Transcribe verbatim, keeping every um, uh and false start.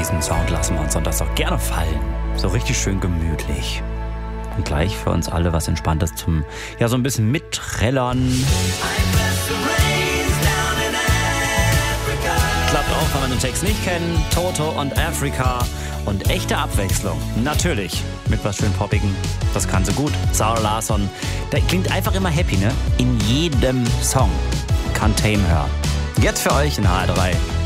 diesem Sound lassen wir uns und das auch gerne fallen. So richtig schön gemütlich. Und gleich für uns alle was Entspanntes zum, ja, so ein bisschen mitträllern. Klappt auch, wenn wir den Text nicht kennen. Toto und Africa. Und echte Abwechslung. Natürlich. Mit was schön Poppigem. Das kann sie gut. Zara Larsson. Der klingt einfach immer happy, ne? In jedem Song. Kann Tame hören. Jetzt für euch in H R drei.